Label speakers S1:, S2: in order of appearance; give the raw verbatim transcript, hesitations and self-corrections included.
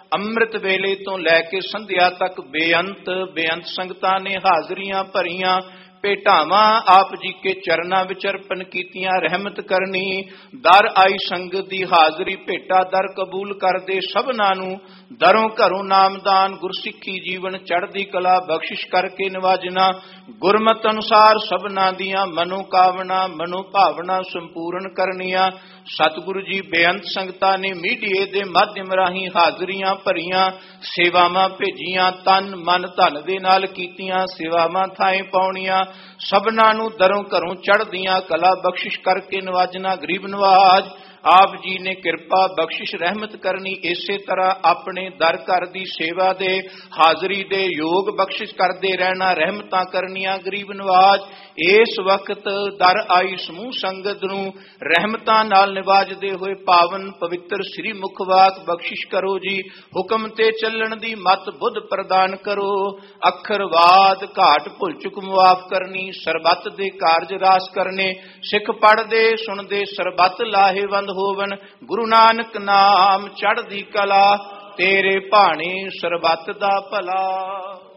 S1: ਅੰਮ੍ਰਿਤ ਵੇਲੇ ਤੋਂ ਲੈ ਕੇ ਸੰਧਿਆ ਤੱਕ ਬੇਅੰਤ ਬੇਅੰਤ ਸੰਗਤਾਂ ਨੇ ਹਾਜ਼ਰੀਆਂ ਭਰੀਆਂ। ਭੇਟਾਵਾਂ ਆਪ ਜੀ ਕੇ ਚਰਨਾਂ ਵਿੱਚ ਅਰਪਣ ਕੀਤੀਆਂ। ਰਹਿਮਤ ਕਰਨੀ ਦਰ ਆਈ ਸੰਗਤ ਦੀ ਹਾਜ਼ਰੀ ਭੇਟਾ ਦਰ ਕਬੂਲ ਕਰਦੇ ਸਭਨਾਂ ਨੂੰ। ਦਰੋਂ ਘਰੋਂ ਨਾਮਦਾਨ ਗੁਰਸਿੱਖੀ ਜੀਵਨ ਚੜ੍ਹਦੀ ਕਲਾ ਬਖਸ਼ਿਸ਼ ਕਰਕੇ ਨਿਵਾਜਣਾ। ਗੁਰਮਤ ਅਨੁਸਾਰ ਸਭਨਾਂ ਦੀਆਂ ਮਨੋ ਕਾਵਨਾ ਮਨੋ ਭਾਵਨਾ ਸੰਪੂਰਨ ਕਰਨੀਆਂ। ਸਤਿਗੁਰੂ ਜੀ ਬੇਅੰਤ ਸੰਗਤਾਂ ਨੇ ਮੀਡੀਏ ਦੇ ਮਾਧਿਅਮ ਰਾਹੀਂ ਹਾਜ਼ਰੀਆਂ ਭਰੀਆਂ, ਸੇਵਾਵਾਂ ਭੇਜੀਆਂ, ਤਨ ਮਨ ਧਨ ਦੇ ਨਾਲ ਕੀਤੀਆਂ ਸੇਵਾਵਾਂ ਥਾਂ ਪਾਉਣੀਆਂ। ਸਭਨਾਂ ਨੂੰ ਦਰੋਂ ਘਰੋਂ ਚੜ੍ਹਦੀਆਂ ਕਲਾ ਬਖਸ਼ਿਸ਼ ਕਰਕੇ ਨਿਵਾਜਣਾ। ਗਰੀਬ ਨਵਾਜ ਆਪ ਜੀ ਨੇ ਕਿਰਪਾ ਬਖਸ਼ਿਸ਼ ਰਹਿਮਤ ਕਰਨੀ। ਇਸੇ ਤਰ੍ਹਾਂ ਆਪਣੇ ਦਰ ਘਰ ਦੀ ਸੇਵਾ ਦੇ ਹਾਜ਼ਰੀ ਦੇ ਯੋਗ ਬਖਸ਼ਿਸ਼ ਕਰਦੇ ਰਹਿਣਾ। ਰਹਿਮਤਾਂ ਕਰਨੀਆਂ। ਗਰੀਬ ਨਵਾਜ ਇਸ ਵਕਤ ਦਰ ਆਈ ਸਮੂਹ ਸੰਗਤ ਨੂੰ ਰਹਿਮਤਾਂ ਨਾਲ ਨਿਵਾਜਦੇ ਹੋਏ ਪਾਵਨ ਪਵਿੱਤਰ ਸ੍ਰੀ ਮੁਖਵਾਕ ਬਖਸ਼ਿਸ਼ ਕਰੋ ਜੀ। ਹੁਕਮ ਤੇ ਚੱਲਣ ਦੀ ਮਤ ਬੁੱਧ ਪ੍ਰਦਾਨ ਕਰੋ। ਅੱਖਰਵਾਦ ਘਾਟ ਭੁੱਲ ਚੁੱਕ ਮੁਆਫ ਕਰਨੀ। ਸਰਬੱਤ ਦੇ ਕਾਰਜ ਰਾਸ ਕਰਨੇ। ਸਿੱਖ ਪੜ੍ਹਦੇ ਸੁਣਦੇ ਸਰਬੱਤ ਲਾਹੇਵੰਦ ਹੋਵਨ। ਗੁਰੂ ਨਾਨਕ ਨਾਮ ਚੜ੍ਹਦੀ ਕਲਾ ਤੇਰੇ ਭਾਣੇ ਸਰਬੱਤ ਦਾ ਭਲਾ।